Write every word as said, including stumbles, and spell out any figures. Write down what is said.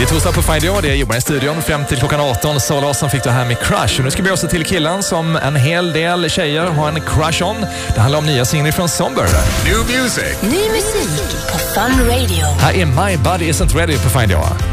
Det är torsdag på Find Jag, det är Johan i studion fram till klockan arton. Sara Larsson fick det här med Crush. Och nu ska vi också till killen som en hel del tjejer har en crush on. Det handlar om nya singlar från Somber. New music. Ny musik på Fun Radio. Här är My Body Isn't Ready på Find Jag.